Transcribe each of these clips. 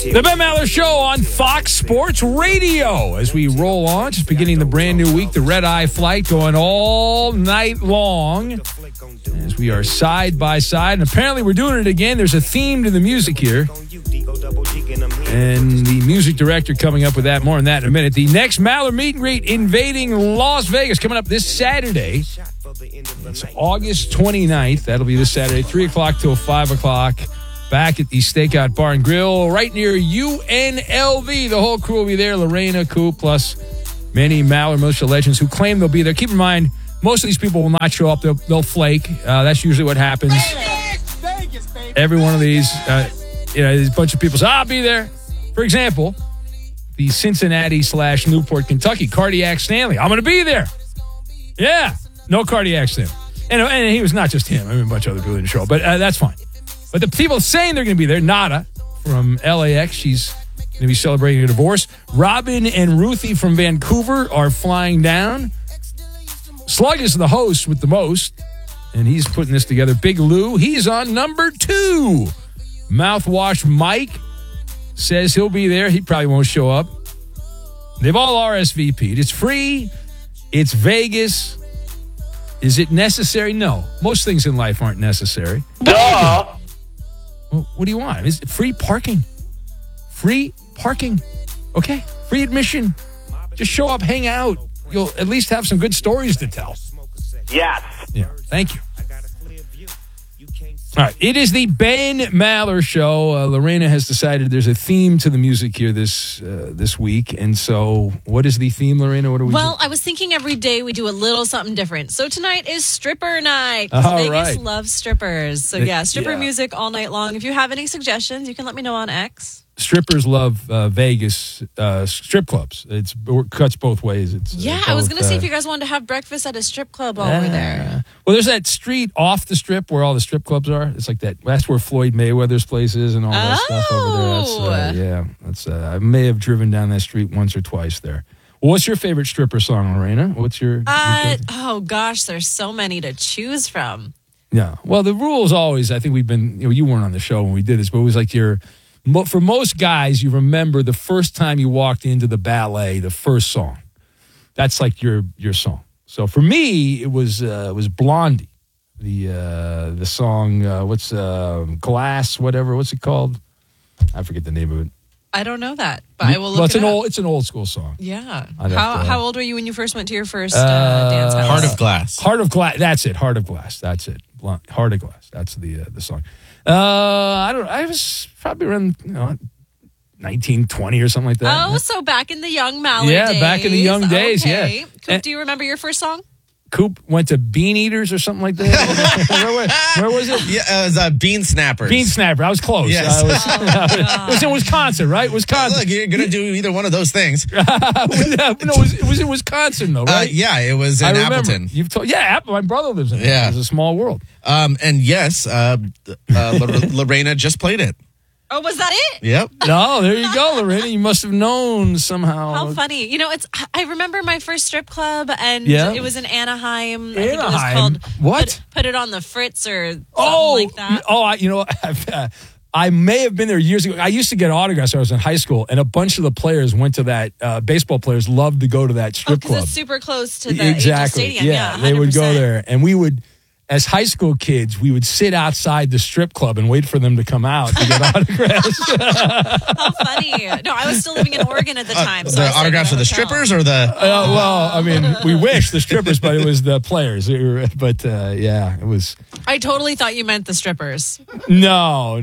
The Ben Maller Show on Fox Sports Radio. As we roll on, just beginning the brand new week, the Red Eye Flight going all night long. As we are side by side, and apparently we're doing it again. There's a theme to the music here. And the music director coming up with that. More on that in a minute. The next Maller meet and greet invading Las Vegas coming up this Saturday. It's August 29th. That'll be this Saturday, 3 o'clock till 5 o'clock. Back at the Stakeout Bar and Grill right near UNLV. The whole crew will be there. Lorena, Coop, plus many Maller Militia legends who claim they'll be there. Keep in mind, most of these people will not show up. They'll flake. That's usually what happens. Every one of these, there's a bunch of people say, I'll be there. For example, the Cincinnati/Newport, Kentucky, Cardiac Stanley. I'm going to be there. Yeah, no Cardiac Stanley. And he was not just him. I mean, a bunch of other people didn't show up, but that's fine. But the people saying they're going to be there, Nada from LAX, she's going to be celebrating a divorce. Robin and Ruthie from Vancouver are flying down. Slug is the host with the most, and he's putting this together. Big Lou, he's on number 2. Mouthwash Mike says he'll be there. He probably won't show up. They've all RSVP'd. It's free. It's Vegas. Is it necessary? No. Most things in life aren't necessary. Duh. Well, what do you want? Is it free parking? Free parking. Okay. Free admission. Just show up, hang out. You'll at least have some good stories to tell. Yes. Yeah. Thank you. All right. It is the Ben Maller Show. Lorena has decided there's a theme to the music here this week. And so what is the theme, Lorena? What do we do? I was thinking every day we do a little something different. So tonight is stripper night. All Vegas right. loves strippers. So stripper music all night long. If you have any suggestions, you can let me know on X. Strippers love Vegas strip clubs. It cuts both ways. I was going to see if you guys wanted to have breakfast at a strip club while we're there. Well, there's that street off the strip where all the strip clubs are. It's like that. That's where Floyd Mayweather's place is and all that stuff over there. That's I may have driven down that street once or twice there. Well, what's your favorite stripper song, Lorena? What's your oh gosh, there's so many to choose from. Yeah. Well, the rule is always, I think we've been, you weren't on the show when we did this, but it was like for most guys, you remember the first time you walked into the ballet, the first song. That's like your song. So for me, it was Blondie, the song Glass, whatever. What's it called? I forget the name of it. I don't know that, but I will look it up. It's an old school song. Yeah. How old were you when you first went to your first dance house? Heart of Glass. Heart of Glass. That's it. Heart of Glass. That's it. Heart of Glass. That's the song. I was probably around 1920 or something like that. Oh, so back in the young Maller days. Yeah, back in the young days, yeah. Coop, do you remember your first song? Coop went to Bean Eaters or something like that. Where was it? Yeah, it was Bean Snappers. Bean Snapper. I was close. Yes. It was in Wisconsin, right? Wisconsin. Look, you're going to do either one of those things. No, it was in Wisconsin, though, right? Yeah, it was in Appleton. You've told, my brother lives in it. Yeah. It's a small world. And yes, Lorena just played it. Oh, was that it? Yep. No, there you go, Lorena. You must have known somehow. How funny. I remember my first strip club, and it was in Anaheim. I think it was called what? Put It on the Fritz or something like that. I may have been there years ago. I used to get autographs when I was in high school, and a bunch of the players went to that. Baseball players loved to go to that strip club. Because it's super close to the Angel Stadium. Yeah, they would go there, and we would. As high school kids, we would sit outside the strip club and wait for them to come out to get autographs. How funny. No, I was still living in Oregon at the time. So the autographs for the strippers or the... we wish the strippers, but it was the players. It was... I totally thought you meant the strippers. No.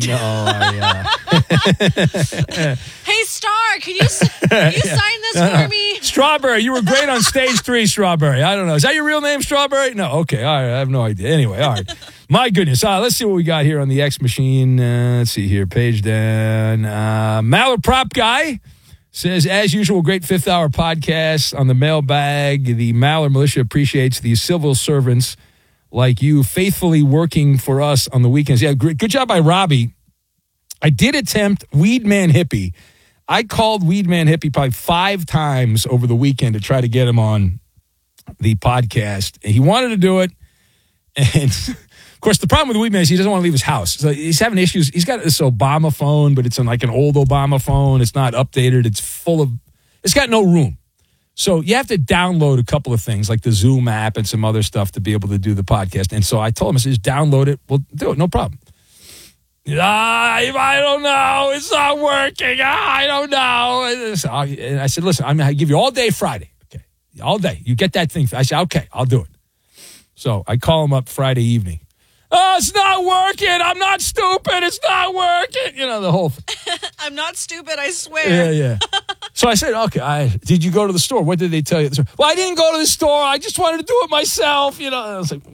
Hey, Star, can you sign this for me? Strawberry, you were great on stage 3, Strawberry. I don't know. Is that your real name, Strawberry? No, okay. All right, I have no idea. Anyway, all right. My goodness. Let's see what we got here on the X Machine. Let's see here. Page down. Maller Prop Guy says, as usual, great fifth hour podcast on the mailbag. The Maller Militia appreciates the civil servants like you faithfully working for us on the weekends. Yeah, good job by Robbie. I did attempt Weed Man Hippie. I called Weed Man Hippie probably 5 times over the weekend to try to get him on the podcast. He wanted to do it, Of course, the problem with the Weedman is he doesn't want to leave his house. So he's having issues. He's got this Obama phone, but it's like an old Obama phone. It's not updated. It's got no room. So you have to download a couple of things like the Zoom app and some other stuff to be able to do the podcast. And so I told him, I said, just download it. We'll do it. No problem. I don't know. It's not working. I don't know. And I said, listen, I'm going to give you all day Friday. Okay. All day. You get that thing. I said, okay, I'll do it. So I call him up Friday evening. Oh, it's not working. I'm not stupid. It's not working. You know, the whole thing. I'm not stupid, I swear. Yeah. So I said, okay, did you go to the store? What did they tell you? Well, I didn't go to the store. I just wanted to do it myself. You know, I was like,